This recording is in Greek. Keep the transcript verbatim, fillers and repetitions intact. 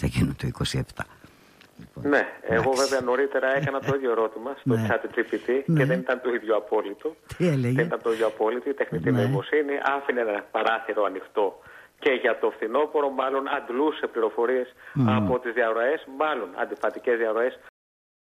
θα γίνουν το είκοσι επτά. Λοιπόν, ναι, εγώ εντάξει. βέβαια νωρίτερα έκανα το ίδιο ερώτημα στο ναι. ChatGPT ναι. και δεν ήταν το ίδιο απόλυτο. Τι έλεγε? Δεν ήταν το ίδιο απόλυτο. Η τεχνητή ναι. νοημοσύνη άφηνε ένα παράθυρο ανοιχτό και για το φθινόπωρο, μάλλον αντλούσε πληροφορίες mm. από τις διαρροές, μάλλον αντιφατικές διαρροές